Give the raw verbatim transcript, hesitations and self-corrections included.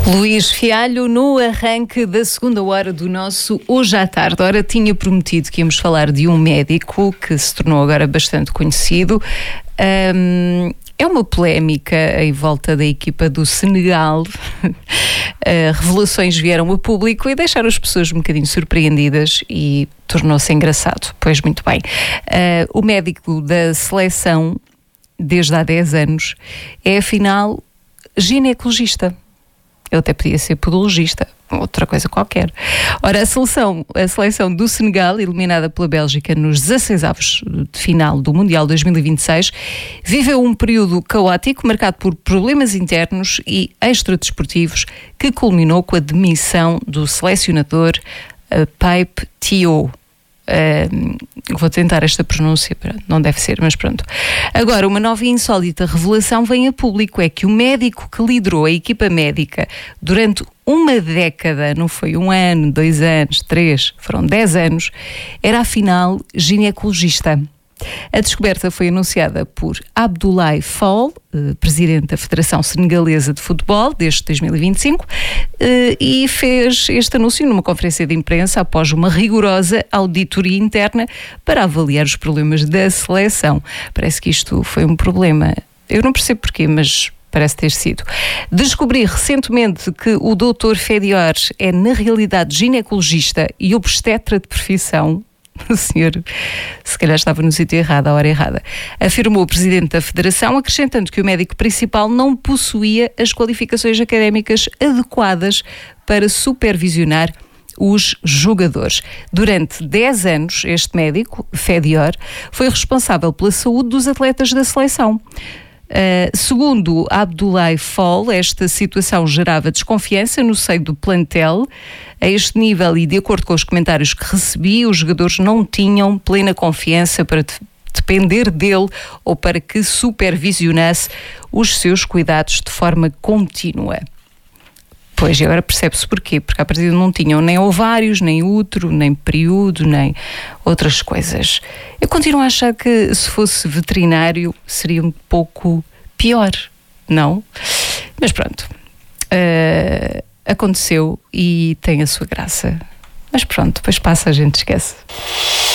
Luís Fialho, no arranque da segunda hora do nosso Hoje à Tarde. Ora, tinha prometido que íamos falar de um médico que se tornou agora bastante conhecido. Um, é uma polémica em volta da equipa do Senegal. uh, revelações vieram a público e deixaram as pessoas um bocadinho surpreendidas e tornou-se engraçado. Pois muito bem. Uh, o médico da seleção, desde há dez anos, é afinal ginecologista. Ele até podia ser podologista, outra coisa qualquer. Ora, a seleção, a seleção do Senegal, eliminada pela Bélgica nos dezasseisavos de final do Mundial dois mil e vinte e seis, viveu um período caótico, marcado por problemas internos e extradesportivos, que culminou com a demissão do selecionador uh, Pape Thiaw. Uh, vou tentar esta pronúncia, não deve ser, mas pronto. Agora, uma nova e insólita revelação vem a público: é que o médico que liderou a equipa médica durante uma década, não foi um ano, dois anos, três, foram dez anos, era afinal ginecologista. A descoberta foi anunciada por Abdoulaye Fall, presidente da Federação Senegalesa de Futebol, desde dois mil e vinte e cinco, e fez este anúncio numa conferência de imprensa após uma rigorosa auditoria interna para avaliar os problemas da seleção. Parece que isto foi um problema. Eu não percebo porquê, mas parece ter sido. Descobri recentemente que o doutor Fedior é, na realidade, ginecologista e obstetra de profissão. O senhor, se calhar, estava no sítio errado, à hora errada, afirmou o presidente da Federação, acrescentando que o médico principal não possuía as qualificações académicas adequadas para supervisionar os jogadores. Durante dez anos, este médico, Fedior, foi responsável pela saúde dos atletas da seleção. Uh, segundo Abdoulaye Fall, esta situação gerava desconfiança no seio do plantel. A este nível, e de acordo com os comentários que recebi, os jogadores não tinham plena confiança para de- depender dele ou para que supervisionasse os seus cuidados de forma contínua. Pois, e agora percebe-se porquê, porque à partida não tinham nem ovários, nem útero, nem período, nem outras coisas. Eu continuo a achar que se fosse veterinário seria um pouco pior, não? Mas pronto, uh, aconteceu e tem a sua graça. Mas pronto, depois passa, a gente esquece.